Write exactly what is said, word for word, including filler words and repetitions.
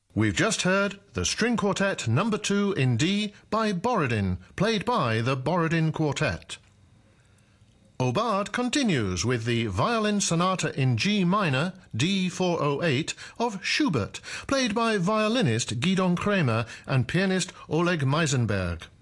We've just heard the String Quartet number two in D by Borodin, played by the Borodin Quartet. Aubade continues with the Violin Sonata in G minor, D four oh eight, of Schubert, played by violinist Gidon Kremer and pianist Oleg Meisenberg.